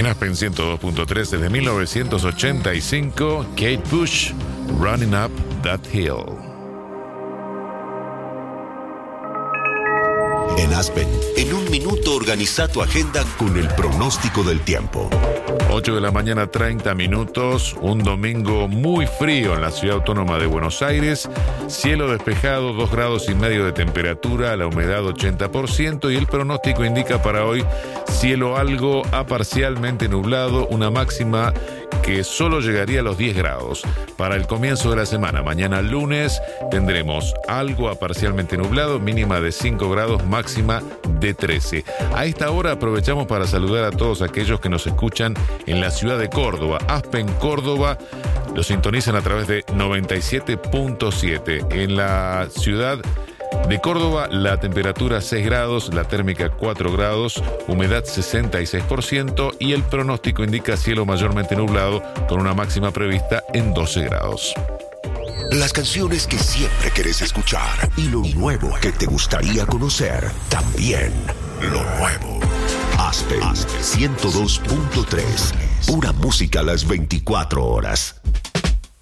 En Aspen 102.3 desde 1985, Kate Bush, Running Up That Hill. En Aspen, en un minuto organiza tu agenda con el pronóstico del tiempo. 8 de la mañana, 30 minutos, un domingo muy frío en la ciudad autónoma de Buenos Aires, cielo despejado, 2,5 grados de temperatura, la humedad 80% y el pronóstico indica para hoy cielo algo a parcialmente nublado, una máxima que solo llegaría a los 10 grados. Para el comienzo de la semana, mañana lunes, tendremos algo a parcialmente nublado, mínima de 5 grados, máxima de 13. A esta hora aprovechamos para saludar a todos aquellos que nos escuchan en la ciudad de Córdoba, Aspen, Córdoba. Lo sintonizan a través de 97.7. En la ciudad de Córdoba, la temperatura 6 grados, la térmica 4 grados, humedad 66% y el pronóstico indica cielo mayormente nublado con una máxima prevista en 12 grados. Las canciones que siempre querés escuchar y lo nuevo que te gustaría conocer. También lo nuevo. Aspen 102.3. Pura música a las 24 horas.